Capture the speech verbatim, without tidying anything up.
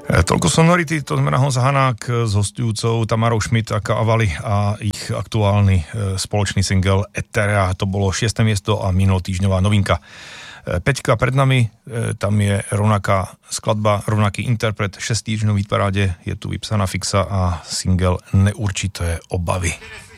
Toľko sonority, to znamená Honza Hanák s hostujúcou Tamarou Schmidt a Kavali a ich aktuálny spoločný single Eterea. To bolo šieste miesto a minulotýždňová novinka. Peťka pred nami, tam je rovnaká skladba, rovnaký interpret, šesť týždňov v hitparáde, je tu vypsaná fixa a single Neurčité obavy.